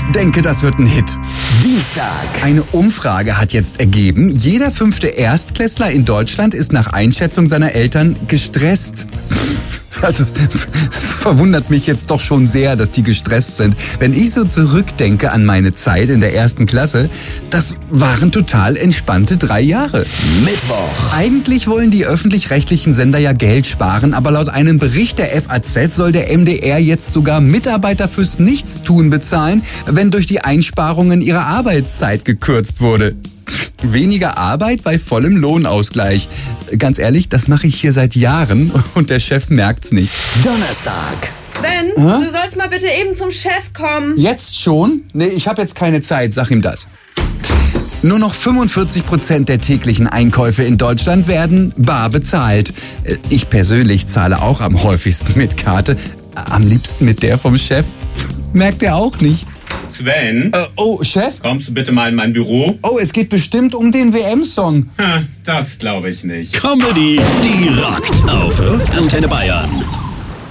denke, das wird ein Hit. Dienstag. Eine Umfrage hat jetzt ergeben, jeder 5. Erstklässler in Deutschland ist nach Einschätzung seiner Eltern gestresst. Also, es verwundert mich jetzt doch schon sehr, dass die gestresst sind. Wenn ich so zurückdenke an meine Zeit in der 1. Klasse, das waren total entspannte 3 Jahre. Mittwoch. Eigentlich wollen die öffentlich-rechtlichen Sender ja Geld sparen, aber laut einem Bericht der FAZ soll der MDR jetzt sogar Mitarbeiter fürs Nichtstun bezahlen, wenn durch die Einsparungen ihre Arbeitszeit gekürzt wurde. Weniger Arbeit bei vollem Lohnausgleich. Ganz ehrlich, das mache ich hier seit Jahren und der Chef merkt's nicht. Donnerstag. Sven, du sollst mal bitte eben zum Chef kommen. Jetzt schon? Nee, ich habe jetzt keine Zeit, sag ihm das. Nur noch 45% der täglichen Einkäufe in Deutschland werden bar bezahlt. Ich persönlich zahle auch am häufigsten mit Karte. Am liebsten mit der vom Chef. Merkt er auch nicht. Sven, Oh, Chef? kommst du bitte mal in mein Büro? Oh, es geht bestimmt um den WM-Song. Das glaube ich nicht. Comedy, die rockt auf Antenne Bayern.